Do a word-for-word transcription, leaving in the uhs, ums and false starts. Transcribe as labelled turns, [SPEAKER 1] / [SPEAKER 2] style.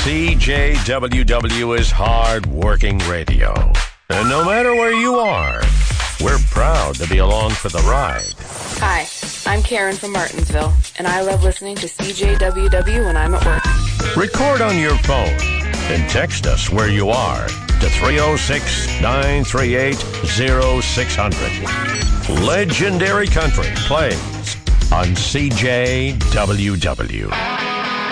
[SPEAKER 1] C J W W is hard-working radio. And no matter where you are, we're proud to be along for the ride.
[SPEAKER 2] Hi, I'm Karen from Martinsville, and I love listening to C J W W when I'm at work.
[SPEAKER 1] Record on your phone and text us where you are to three oh six, nine three eight, oh six hundred. Legendary Country plays on C J W W.